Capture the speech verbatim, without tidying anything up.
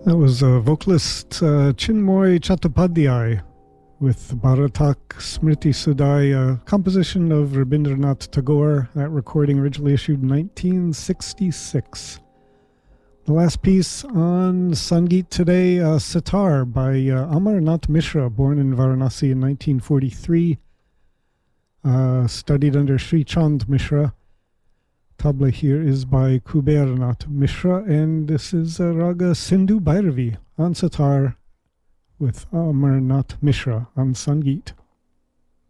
That was uh, vocalist uh, Chinmoy Chattopadhyay with Bharatak Smriti Sudai, a composition of Rabindranath Tagore. That recording originally issued in nineteen sixty-six. The last piece on Sangeet today, uh, Sitar by uh, Amarnath Mishra, born in Varanasi in nineteen forty-three. Uh, studied under Sri Chand Mishra. Tabla here is by Kubernath Mishra, and this is uh, Raga Sindhu Bhairavi on Sitar with Amarnath Mishra on Sangeet.